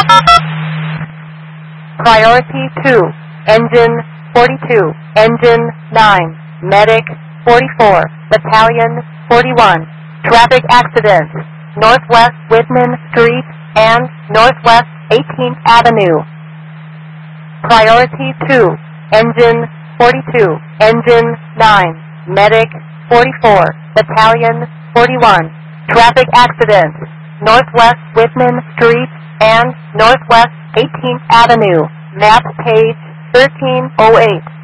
Priority 2, Engine 42, Engine 9, Medic 44, Battalion 41. Traffic accidents, Northwest Whitman Street and Northwest 18th Avenue. Priority 2, Engine 42, Engine 9, Medic 44, Battalion 41. Traffic accidents, Northwest Whitman Street and Northwest 18th Avenue. Map page 1308.